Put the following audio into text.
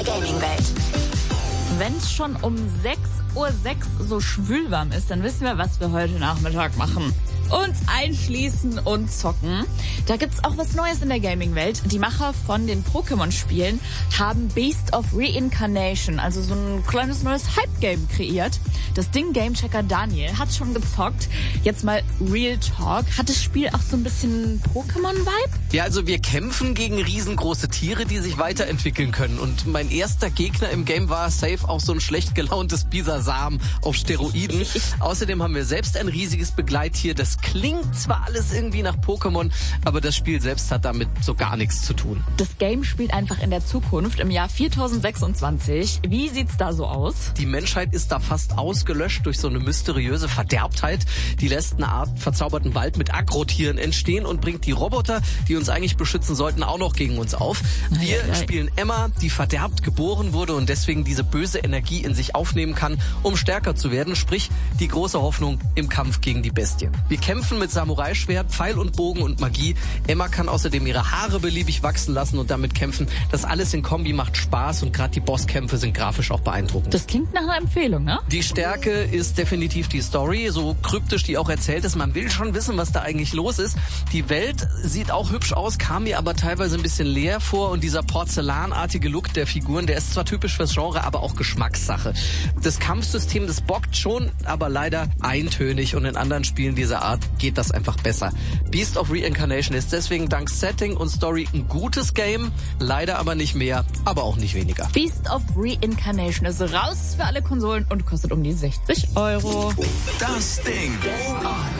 Gaming-Welt. Wenn es schon um 6:06 Uhr so schwül warm ist, dann wissen wir, was wir heute Nachmittag machen. Uns einschließen und zocken. Da gibt's auch was Neues in der Gaming-Welt. Die Macher von den Pokémon-Spielen haben Beast of Reincarnation, also so ein kleines neues Hype-Game kreiert. Das Ding Gamechecker Daniel hat schon gezockt. Jetzt mal Real Talk. Hat das Spiel auch so ein bisschen Pokémon-Vibe? Ja, also wir kämpfen gegen riesengroße Tiere, die sich weiterentwickeln können. Und mein erster Gegner im Game war safe auch so ein schlecht gelauntes Bisasam auf Steroiden. Außerdem haben wir selbst ein riesiges Begleittier. Das klingt zwar alles irgendwie nach Pokémon, aber das Spiel selbst hat damit so gar nichts zu tun. Das Game spielt einfach in der Zukunft, im Jahr 4026. Wie sieht's da so aus? Die Menschheit ist da fast ausgelöscht durch so eine mysteriöse Verderbtheit. Die lässt eine Art verzauberten Wald mit Agrotieren entstehen und bringt die Roboter, die uns eigentlich beschützen sollten, auch noch gegen uns auf. Wir spielen Emma, die verderbt geboren wurde und deswegen diese böse Energie in sich aufnehmen kann, um stärker zu werden. Sprich, die große Hoffnung im Kampf gegen die Bestie. Wir kämpfen mit Samurai-Schwert, Pfeil und Bogen und Magie. Emma kann außerdem ihre Haare beliebig wachsen lassen und damit kämpfen. Das alles in Kombi macht Spaß und gerade die Bosskämpfe sind grafisch auch beeindruckend. Das klingt nach einer Empfehlung, ne? Die Stärke ist definitiv die Story, so kryptisch die auch erzählt ist. Man will schon wissen, was da eigentlich los ist. Die Welt sieht auch hübsch aus, kam mir aber teilweise ein bisschen leer vor und dieser porzellanartige Look der Figuren, der ist zwar typisch fürs Genre, aber auch Geschmackssache. Das Kampfsystem, das bockt schon, aber leider eintönig und in anderen Spielen dieser Art geht das einfach besser. Beast of Reincarnation ist deswegen dank Setting und Story ein gutes Game, leider aber nicht mehr, aber auch nicht weniger. Beast of Reincarnation ist raus für alle Konsolen und kostet um die 60 €. Das Ding.